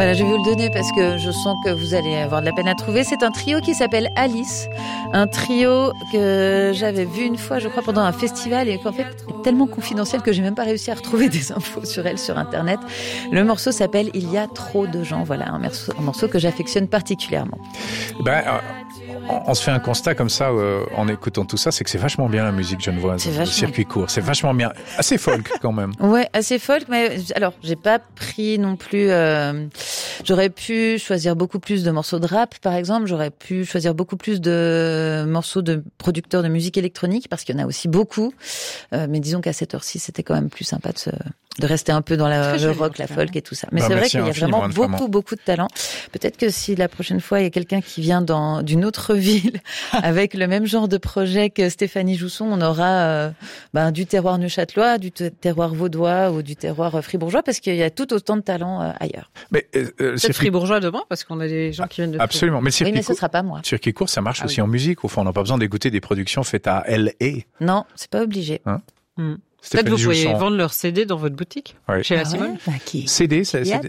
Voilà, je vais vous le donner parce que je sens que vous allez avoir de la peine à trouver. C'est un trio qui s'appelle Alice. Un trio que j'avais vu une fois, je crois, pendant un festival et qu'en fait est tellement confidentiel que j'ai même pas réussi à retrouver des infos sur elle sur Internet. Le morceau s'appelle « Il y a trop de gens ». Voilà, un morceau que j'affectionne particulièrement. On se fait un constat comme ça en écoutant tout ça, c'est que c'est vachement bien la musique genevoise, le circuit court. C'est vachement bien, assez folk quand même. Ouais, assez folk, mais alors j'ai pas pris non plus. J'aurais pu choisir beaucoup plus de morceaux de rap, par exemple. J'aurais pu choisir beaucoup plus de morceaux de producteurs de musique électronique parce qu'il y en a aussi beaucoup. Mais disons qu'à cette heure-ci, c'était quand même plus sympa de rester un peu dans le rock, la folk et tout ça. Mais c'est vrai qu'il y a vraiment beaucoup de talent. Peut-être que si la prochaine fois il y a quelqu'un qui vient d'une autre ville avec le même genre de projet que Stéphanie Jousson, on aura du terroir neuchâtelois, du terroir vaudois ou du terroir fribourgeois parce qu'il y a tout autant de talent ailleurs. Mais c'est fribourgeois demain parce qu'on a des gens qui viennent de absolument. Mais oui, mais ce sera pas moi. Circuit court, ça marche aussi en musique. Au fond, on n'a pas besoin d'écouter des productions faites à L.A. Non, c'est pas obligé. Peut-être vous pourriez vendre leur CD dans votre boutique, chez la Simone. CD,